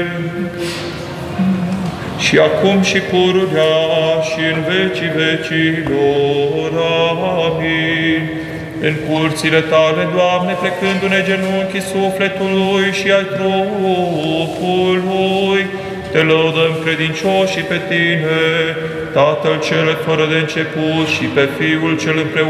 și acum și pururea și în vecii vecilor. Amin. În curțile Tale, Doamne, plecându-ne genunchii sufletului și ai trupului, Te lăudăm credincioși pe Tine, Tatăl cel fără de început și pe Fiul cel împreună